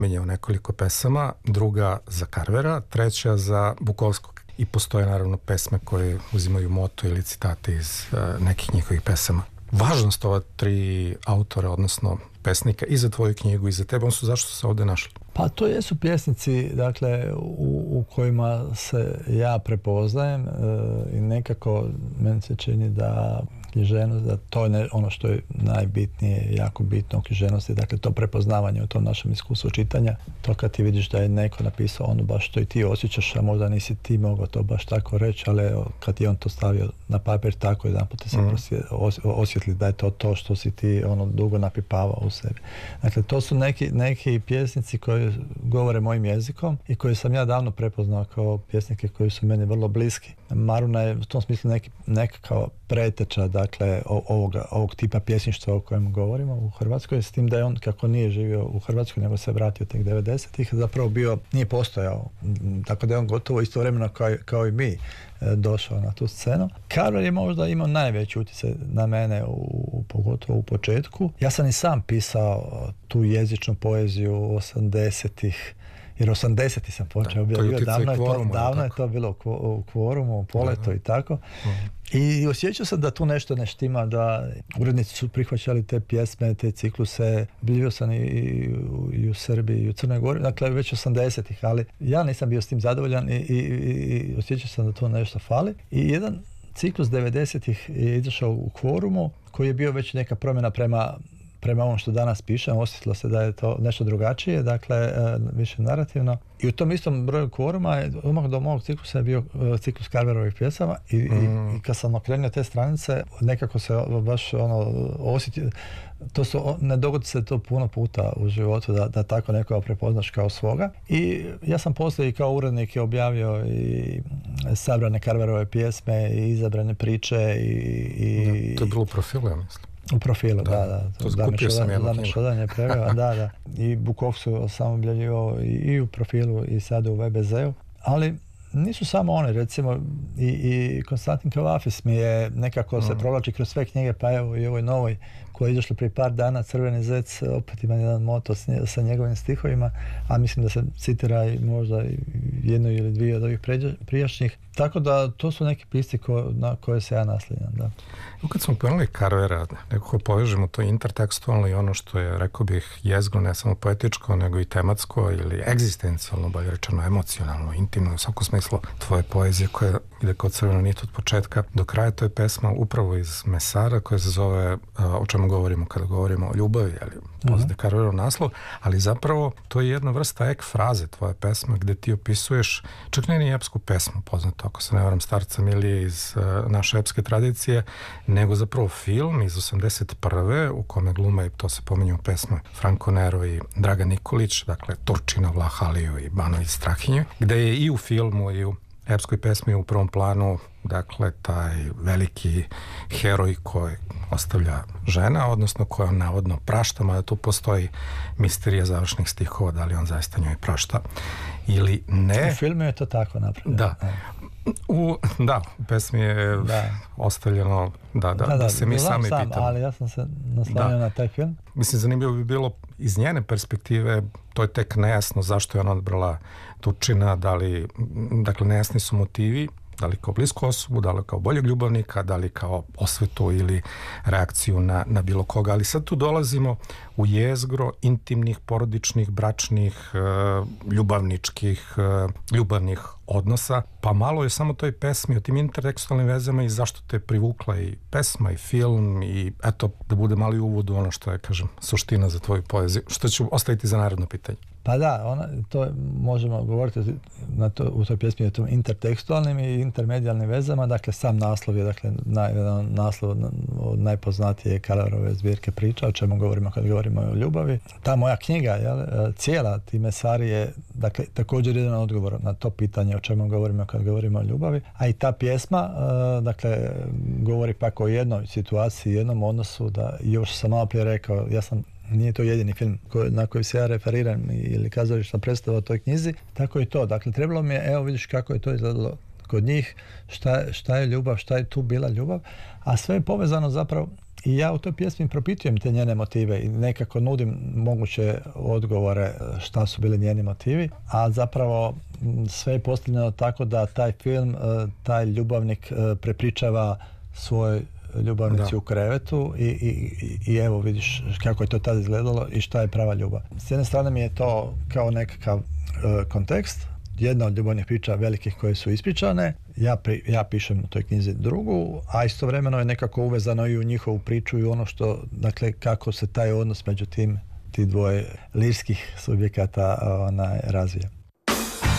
menjao nekoliko pesama, druga za Carvera, treća za Bukovskog. I postoje naravno pesme koje uzimaju moto ili citate iz nekih njihovih pesama. Važnost ova tri autora, odnosno pesnika, i za tvoju knjigu i za tebe, on su zašto su se ovde našli? Pa to jesu pjesnici, dakle, u kojima se ja prepoznajem i nekako meni se čini da književnost, da to je ono što je najbitnije, jako bitno u književnosti, dakle to prepoznavanje u tom našem iskustvu čitanja, to kad ti vidiš da je neko napisao ono baš što i ti osjećaš, a možda nisi ti mogao to baš tako reći, ali kad je on to stavio na papir, tako jedanput se osjetili da je to što si ti ono dugo napipavao u sebi. Dakle, to su neki pjesnici koji govore mojim jezikom i koje sam ja davno prepoznao kao pjesnike koji su meni vrlo bliski. Maruna je u tom smislu neka kao preteča, dakle, ovog tipa pjesništva o kojem govorimo u Hrvatskoj, s tim da je on, kako nije živio u Hrvatskoj, nego se vratio tek 90-ih, zapravo nije postojao. Tako da je on gotovo istovremeno kao i mi došao na tu scenu. Carver je možda imao najveći utjecaj na mene, pogotovo u početku. Ja sam i sam pisao tu jezičnu poeziju 80-ih, jer 80-ih sam počeo objavljivati, davno je to bilo u Kvorumu, u Poleto i tako. I osjećao sam da tu nešto ne štima, da urednici su prihvaćali te pjesme, te cikluse. Bio sam i u Srbiji i u Crnoj Gori, dakle već 80-ih, ali ja nisam bio s tim zadovoljan i osjećao sam da to nešto fali. I jedan ciklus 90-ih je izašao u Kvorumu, koji je bio već neka promjena prema ovom što danas pišem, osjetilo se da je to nešto drugačije, dakle, više narativno. I u tom istom broju Kvoruma, odmah do mojeg ciklusa je bio ciklus Carverovih pjesama i kad sam okrenio te stranice, nekako se baš osjetio, ne dogodi se to puno puta u životu da tako nekoga prepoznaš kao svoga. I ja sam poslije i kao urednik je objavio i sabrane Carverove pjesme i izabrane priče i to je bilo u Profilu, ja mislim. U Profilu, da. To skupio sam jednu knjigu. Šodan je preveo, da. I Bukovsku sam objavljivao i u Profilu i sada u VBZ-u. Ali nisu samo oni, recimo i Konstantin Kavafis mi je nekako se provlači kroz sve knjige, pa evo i ovoj novoj koja je izašla prije par dana, Crveni zec, opet ima jedan moto sa njegovim stihovima, a mislim da se citira i možda jednu ili dvije od ovih prijašnjih. Tako da to su neki pisci na koje se ja naslanjam, da. Kad smo pomenuli Carvera, nekako povežemo to intertekstualno i ono što je, rekao bih, jezgro, ne samo poetičko, nego i tematsko ili egzistencijalno, bolje rečeno, emocionalno, intimno, u svakom smislu tvoje poezije koja ide kao crvena nit od početka do kraja. To je pesma upravo iz Mesara koja se zove O čemu govorimo kada govorimo o ljubavi, ali poznate Carverov naslov, ali zapravo to je jedna vrsta ek fraze tvoje pesme gde ti opisuješ, čak ne ni epsku pesmu poznato, ako se ne varam, Starca Milije iz naše epske tradicije, nego zapravo film iz 81. u kome glume, to se pominju pesme, Franco Nero i Dragan Nikolić, dakle Turčina, Vlahaliju i Banović Strahinju, gde je i u filmu i u epskoj pesmi u prvom planu, dakle, taj veliki heroj koji ostavlja žena, odnosno koja navodno prašta, mada tu postoji misterija završnih stihova, da li on zaista njoj prašta ili ne. U filmu je to tako napravljeno. Da. U pesmi je ostavljeno da se mi sami pitamo. Ali ja sam se naslanjao na taj film. Mislim, zanimljivo bi bilo iz njene perspektive, to je tek nejasno zašto je ona odbrala Turčina, dakle nejasni su motivi, da li kao blisku osobu, da li kao boljeg ljubavnika, da li kao osvetu ili reakciju na bilo koga. Ali sad tu dolazimo u jezgro intimnih, porodičnih, bračnih, ljubavnih odnosa. Pa malo je samo toj pesmi, o tim intertekstualnim vezama i zašto te privukla i pesma i film i eto, da bude mali uvod u ono što je, kažem, suština za tvoju poeziju, što ću ostaviti za naredno pitanje. Pa da, to možemo govoriti u toj pjesmi o tom intertekstualnim i intermedijalnim vezama, dakle sam naslov je naslov od najpoznatije Carverove zbirke priča, o čemu govorimo kad govorimo o ljubavi. Ta moja knjiga, cijela ti Mesari je, dakle, također jedan odgovor na to pitanje o čemu govorimo kad govorimo o ljubavi, a i ta pjesma, dakle, govori pak o jednoj situaciji, jednom odnosu, da još sam malo prije rekao, nije to jedini film na koji se ja referiram ili kazališna predstava o toj knjizi, tako i to. Dakle, trebalo mi je, evo vidiš kako je to izgledalo kod njih, šta je ljubav, šta je tu bila ljubav, a sve je povezano zapravo. I ja u toj pjesmi propitujem te njene motive i nekako nudim moguće odgovore šta su bili njeni motivi, a zapravo sve je postavljeno tako da taj film, taj ljubavnik prepričava svoj ljubavnici u krevetu i evo vidiš kako je to tada izgledalo i šta je prava ljubav. S jedne strane mi je to kao nekakav kontekst, jedna od ljubavnih priča velikih koje su ispričane, ja pišem u toj knjizi drugu, a istovremeno je nekako uvezano i u njihovu priču i ono što, dakle, kako se taj odnos među ti dvoje lirskih subjekata razvija.